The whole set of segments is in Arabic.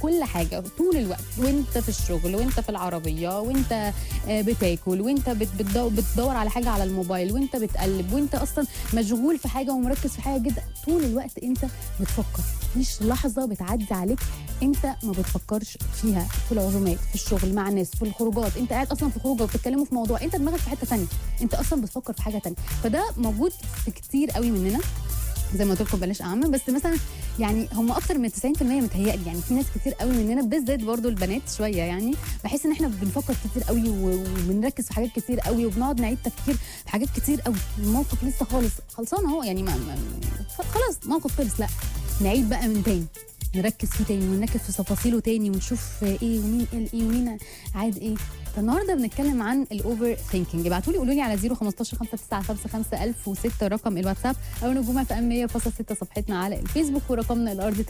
كل حاجه طول الوقت، وانت في الشغل وانت في العربيه وانت بتاكل وانت بتدور على حاجه على الموبايل وانت بتقلب وانت اصلا مشغول في حاجه ومركز في حاجه جدا، طول الوقت انت بتفكر. مفيش لحظه بتعدي عليك انت ما بتفكرش فيها، في العزومات، في الشغل، مع الناس، في الخروجات، انت قاعد اصلا في خروجه وبتتكلموا في موضوع انت دماغك في حته ثانيه، انت اصلا بتفكر في حاجه ثانيه. فده موجود في كتير قوي مننا، زي ما قلت لكم بلاش اعمم، بس مثلا يعني هم اكتر من 90% متهيألي، يعني في ناس كتير قوي مننا بالذات برضو البنات شويه، يعني بحس ان احنا بنفكر كتير قوي وبنركز في حاجات كتير قوي وبنقعد نعيد تفكير في حاجات كتير قوي. الموقف لسه خلصان اهو، يعني خلاص موقف خلص، لا نعيد بقى من تاني، نركز فيه تاني ونركز في تفاصيله تاني ونشوف ايه ومين قال ايه ومين عاد ايه. فالنهارده بنتكلم عن الاوفر ثينكينج. ابعتوا لي قولوا لي على 015 595 1006 رقم الواتساب، او نجوم في ام 100.6 صفحتنا على الفيسبوك، ورقمنا الارضي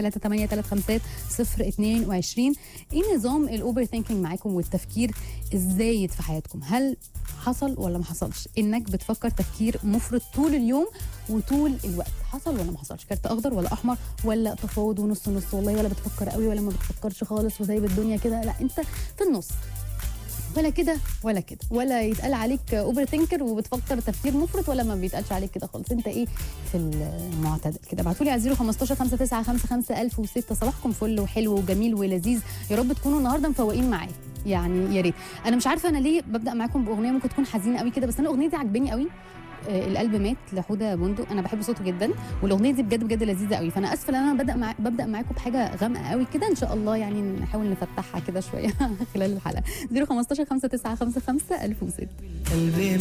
3835022. ايه نظام الاوفر ثينكينج معاكم والتفكير الزايد في حياتكم؟ هل حصل ولا ما حصلش انك بتفكر تفكير مفرط طول اليوم وطول الوقت؟ حصل ولا ما حصلش؟ كارت اخضر ولا احمر ولا تفاوض ونص نص، والله ولا بتفكر قوي ولا ما بتفكرش خالص وسايب الدنيا كده؟ لا انت في النص، ولا كده ولا كده، ولا يتقال عليك اوفر ثينكر وبتفكر تفكير مفرط، ولا ما بيتقالش عليك كده خالص، انت ايه في المعتدل كده. ابعتوا لي على 015 595 1006. صباحكم فل وحلو وجميل ولذيذ، يا رب تكونوا النهارده مفوقين معايا، يعني يا ريت. انا مش عارفه انا ليه ببدا معاكم باغنيه ممكن تكون حزينه قوي كده، بس انا الاغنيه دي عجباني قوي. القلب مات لحوده بندق، انا بحب صوته جدا والاغنيه دي بجد بجد لذيذه قوي. فانا اسفه ان انا ببدا معاكم بحاجه غامقه قوي كده، ان شاء الله يعني نحاول نفتحها كده شويه خلال الحلقه. 015 595 1006. قلبي